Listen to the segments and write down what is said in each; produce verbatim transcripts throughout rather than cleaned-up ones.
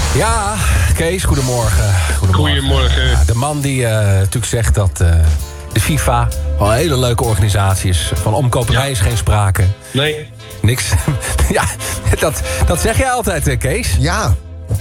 Ja, Kees, goedemorgen. Goedemorgen. Goedemorgen. Ja, de man die uh, natuurlijk zegt dat uh, de FIFA wel een hele leuke organisatie is. Van omkoperij ja. is geen sprake. Nee. Niks. Ja, dat, dat zeg jij altijd, hè, Kees? Ja.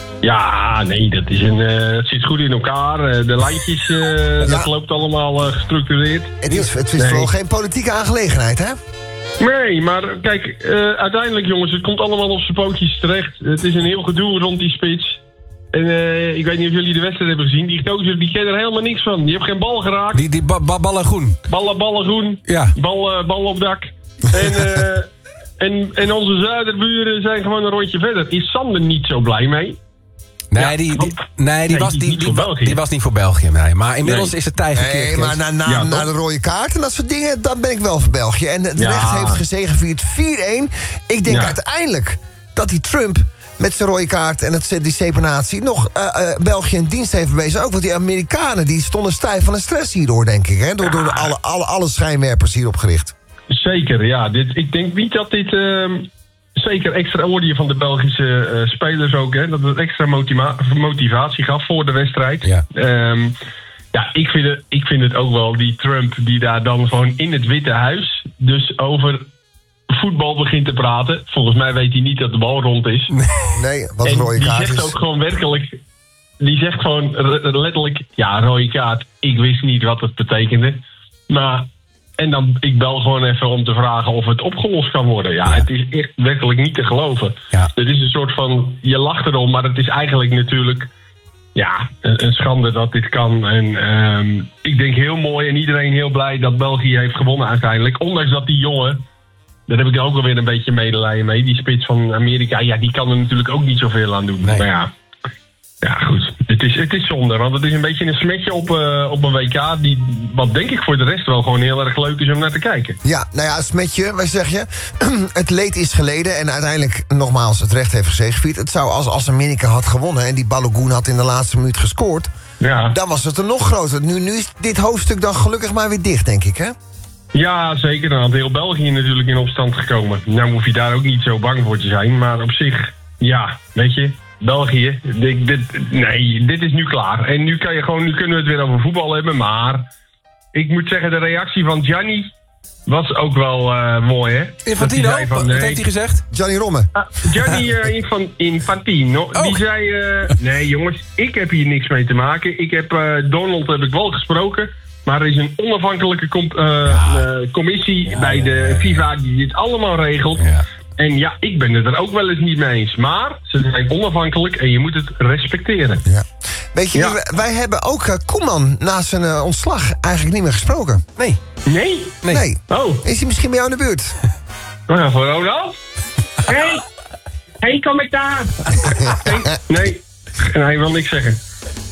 Ja, nee, dat is een, uh, het zit goed in elkaar. Uh, de lijntjes, uh, ja. dat loopt allemaal uh, gestructureerd. Het is, het is nee. vooral geen politieke aangelegenheid, hè? Nee, maar kijk, uh, uiteindelijk jongens, het komt allemaal op zijn pootjes terecht. Het is een heel gedoe rond die spits. En uh, ik weet niet of jullie de wedstrijd hebben gezien. Die gozer, die kennen er helemaal niks van. Die heeft geen bal geraakt. Die, die ba- ba- ballen groen. Ballen, ballen groen. Ja. Bal, uh, bal op dak. En, uh, en, en onze zuiderburen zijn gewoon een rondje verder. Is Sander niet zo blij mee? Nee, ja, die, die, nee, die, nee, was, die, die, die, die was niet voor België. Nee. Maar inmiddels nee. is het tijd gekeerd. Nee, maar na, na, ja, na de rode kaart en dat soort dingen, dan ben ik wel voor België. En het ja. recht heeft gezegevierd vier-één. Ik denk ja. uiteindelijk dat die Trump met zijn rode kaart en het, die separatie nog uh, uh, België in dienst heeft bewezen. Ook want die Amerikanen die stonden stijf van de stress hierdoor, denk ik. Hè? Door, ja. door alle, alle, alle schijnwerpers hierop gericht. Zeker, ja. Dit, ik denk niet dat dit... Uh... Zeker extra oordeel van de Belgische uh, spelers ook, hè, dat het extra motiva- motivatie gaf voor de wedstrijd. Ja, um, ja ik, vind het, ik vind het ook wel, die Trump die daar dan gewoon in het Witte Huis dus over voetbal begint te praten. Volgens mij weet hij niet dat de bal rond is. Nee, wat een rode kaart is. Die zegt ook gewoon werkelijk, die zegt gewoon letterlijk, ja, rode kaart, ik wist niet wat het betekende. Maar... En dan, ik bel gewoon even om te vragen of het opgelost kan worden. Ja, ja. Het is echt werkelijk niet te geloven. Ja. Het is een soort van, je lacht erom, maar het is eigenlijk natuurlijk... Ja, een, een schande dat dit kan. En um, ik denk heel mooi en iedereen heel blij dat België heeft gewonnen uiteindelijk. Ondanks dat die jongen, daar heb ik ook alweer een beetje medelijden mee. Die spits van Amerika, ja, die kan er natuurlijk ook niet zoveel aan doen. Nee. Maar ja... Ja, goed. Het is, het is zonde, want het is een beetje een smetje op, uh, op een W K... Die, wat denk ik voor de rest wel gewoon heel erg leuk is om naar te kijken. Ja, nou ja, een smetje, wat zeg je? Het leed is geleden en uiteindelijk, nogmaals, het recht heeft gezegevierd. Het zou, als, als Amerika had gewonnen en die Balogun had in de laatste minuut gescoord... Ja. Dan was het er nog groter. Nu, nu is dit hoofdstuk dan gelukkig maar weer dicht, denk ik, hè? Ja, zeker. Dan had heel België natuurlijk in opstand gekomen. Nou hoef je daar ook niet zo bang voor te zijn, maar op zich, ja, weet je... België, dit, dit, nee, dit is nu klaar. En nu, kan je gewoon, nu kunnen we het weer over voetbal hebben. Maar ik moet zeggen, de reactie van Gianni was ook wel uh, mooi, hè? Infantino, van, wat nee, heeft hij gezegd? Gianni Romme. Uh, Gianni uh, Infan, Infantino, oh. die zei... Uh, nee jongens, ik heb hier niks mee te maken. Ik heb, uh, Donald heb ik wel gesproken... Maar er is een onafhankelijke com- uh, ja. uh, commissie ja, bij de ja, ja, ja. FIFA... die dit allemaal regelt... Ja. En ja, ik ben het er ook wel eens niet mee eens. Maar ze zijn onafhankelijk en je moet het respecteren. Ja. Weet je, ja. wij hebben ook uh, Koeman na zijn uh, ontslag eigenlijk niet meer gesproken. Nee. Nee? Nee. nee. Oh. Is hij misschien bij jou in de buurt? Nou ja, voor Ronald? Hé, hey. hey, kom ik daar? Nee, nee, nee, hij wil niks zeggen.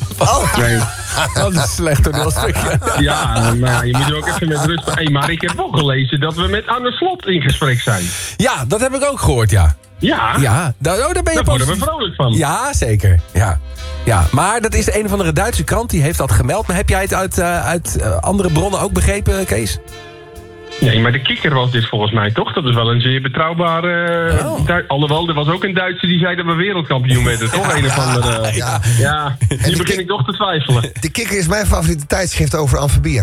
Oh. Nee. Dat is een slecht toneelstukje. Ja, maar je moet er ook even met rust... Hey, maar ik heb wel gelezen dat we met Arne Slot in gesprek zijn. Ja, dat heb ik ook gehoord, ja. Ja? Ja, daar, oh, daar ben je daar worden we vrolijk van. Ja, zeker. Ja. Ja, maar dat is de een of andere Duitse krant, die heeft dat gemeld. Maar heb jij het uit, uh, uit uh, andere bronnen ook begrepen, Kees? Nee, maar de kikker was dit volgens mij toch? Dat is wel een zeer betrouwbare... Uh, oh. Du- Alhoewel, er was ook een Duitser die zei dat we wereldkampioen werden, toch? Een of andere... Ja, ja. Nu begin kik- ik toch te twijfelen. De kikker is mijn favoriete tijdschrift over amfibieën.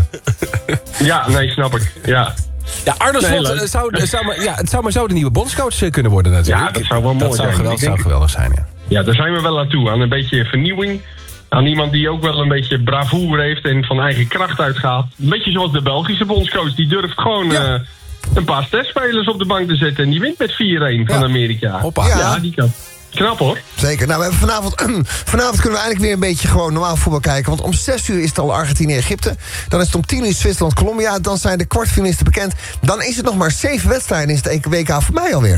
Ja, nee, snap ik. Ja. Ja, Arne Slot nee, zou, zou maar, ja, het zou maar zo de nieuwe bondscoach kunnen worden natuurlijk. Ja, dat zou wel mooi dat zijn. Zou geweldig, zou geweldig zijn, ja. Ja, daar zijn we wel aan toe. Aan een beetje vernieuwing. Aan iemand die ook wel een beetje bravoure heeft en van eigen kracht uitgaat. Een beetje zoals de Belgische bondscoach. Die durft gewoon ja. uh, een paar testspelers op de bank te zetten. En die wint met vier-één van ja. Amerika. Hoppa. Ja. ja, die kan. Knap hoor. Zeker. Nou, we hebben vanavond, vanavond kunnen we eigenlijk weer een beetje gewoon normaal voetbal kijken. Want om zes uur is het al Argentinië-Egypte. Dan is het om tien uur Zwitserland-Colombia. Dan zijn de kwartfinalisten bekend. Dan is het nog maar zeven wedstrijden. Is het W K voorbij alweer.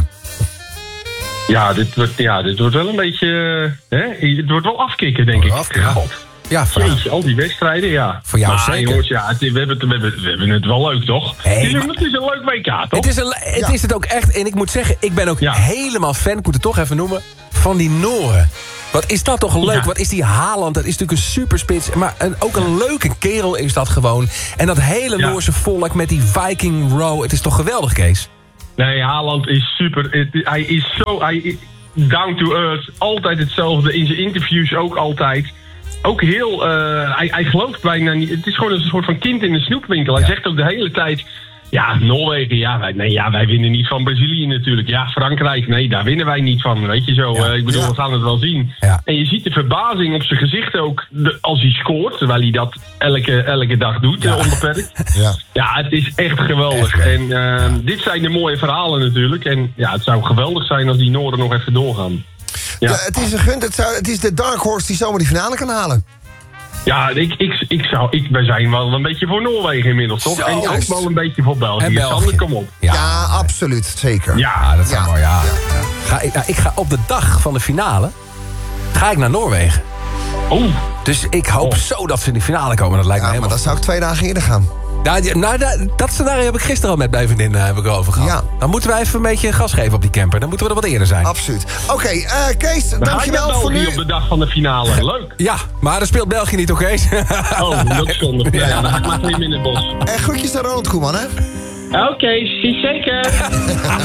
Ja, dit wordt, ja, dit wordt wel een beetje... Hè? Het wordt wel afkicken, denk ik. Afkicken. God. Ja, Jeetje, al die wedstrijden, ja. Voor jou maar, zeker. Jongens, ja, het, we, hebben het, we, hebben, we hebben het wel leuk, toch? Hey, het, is een, maar, het is een leuk W K, toch? Het is, een, het, ja. is het ook echt. En ik moet zeggen, ik ben ook ja. helemaal fan, ik moet het toch even noemen, van die Noren. Wat is dat toch leuk? Ja. Wat is die Haaland? Dat is natuurlijk een superspits. Maar een, ook een leuke kerel is dat gewoon. En dat hele ja. Noorse volk met die Viking Row. Het is toch geweldig, Kees? Nee, Haaland is super. Het, hij is zo... Hij, down to earth. Altijd hetzelfde. In zijn interviews ook altijd. Ook heel... Uh, hij, hij gelooft bijna niet. Het is gewoon een soort van kind in een snoepwinkel. Hij ja. zegt ook de hele tijd... Ja, Noorwegen, ja wij, nee, ja, wij winnen niet van Brazilië natuurlijk. Ja, Frankrijk, nee, daar winnen wij niet van. Weet je zo, ja. uh, ik bedoel, ja. we gaan het wel zien. Ja. En je ziet de verbazing op zijn gezicht ook de, als hij scoort. Terwijl hij dat elke, elke dag doet, ja. uh, onbeperkt. Ja. ja, het is echt geweldig. Echt, en uh, ja. dit zijn de mooie verhalen natuurlijk. En ja, het zou geweldig zijn als die Noorden nog even doorgaan. Ja. Ja, het is een gunt, het, zou, het is de dark horse die zomaar die finale kan halen. Ja, ik, ik, ik zou, ik, wij zijn wel een beetje voor Noorwegen inmiddels, toch? Zo, en ook wel een beetje voor België. En België. Sander, kom op. Ja, ja, absoluut, zeker. Ja, dat is ja. mooi, ja. ja. Ga, ik, nou, ik ga op de dag van de finale, ga ik naar Noorwegen. Oh. Dus ik hoop oh. zo dat ze in de finale komen, dat lijkt ja, me helemaal... maar dan zou ik twee dagen eerder gaan. Nou, nou, dat scenario heb ik gisteren al met mijn vriendin uh, heb ik over gehad. Ja. Dan moeten wij even een beetje gas geven op die camper. Dan moeten we er wat eerder zijn. Absoluut. Oké, okay, uh, Kees, dan dankjewel voor nu. op de dag van de finale. Leuk. Ja, maar dan speelt België niet, oké? Okay? Oh, dat is zonde. Ja, ja, dan ga ik maar even in het bos. En groetjes naar Ronald Koeman, hè? Oké, okay, zeker.